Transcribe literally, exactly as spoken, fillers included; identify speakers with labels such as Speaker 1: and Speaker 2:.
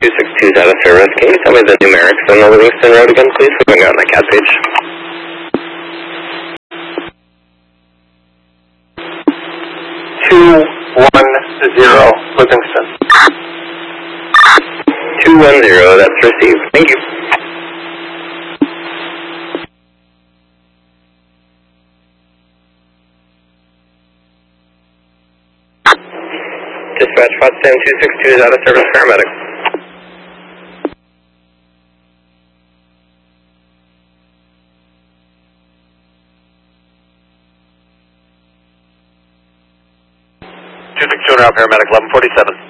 Speaker 1: two six two is out of service. Can you tell me the numerics on the Livingston Road again, please? We're going on the C A D page.
Speaker 2: two one zero, Livingston.
Speaker 1: two one zero, that's received. Thank you. Dispatch Potsdam two six two is out of service, paramedic.
Speaker 2: two six two now, paramedic, eleven forty-seven.